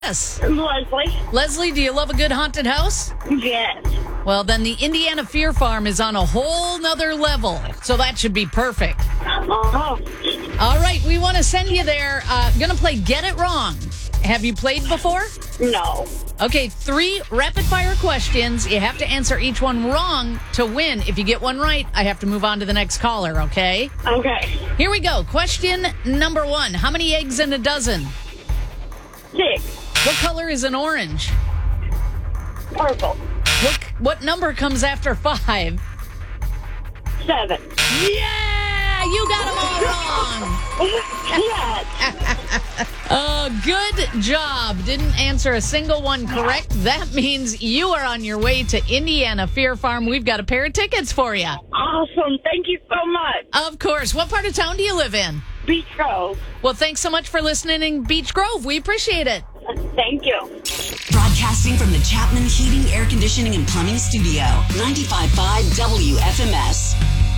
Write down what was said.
guess? Leslie. Leslie, do you love a good haunted house? Yes. Well, then the Indiana Fear Farm is on a whole nother level, so that should be perfect. Oh. All right, we want to send you there. Going to play Get It Wrong. Have you played before? No. Okay, 3 rapid-fire questions. You have to answer each one wrong to win. If you get one right, I have to move on to the next caller, okay? Okay. Here we go. Question number 1. How many eggs in a dozen? 6. What color is an orange? Purple. What number comes after 5? 7. Yeah! You got them all wrong! Yes. Good job. Didn't answer a single one correct. That means you are on your way to Indiana Fear Farm. We've got a pair of tickets for you. Awesome. Thank you so much. Of course. What part of town do you live in? Beach Grove. Well, thanks so much for listening in Beach Grove. We appreciate it. Thank you. Broadcasting from the Chapman Heating, Air Conditioning, and Plumbing Studio. 95.5 WFMS.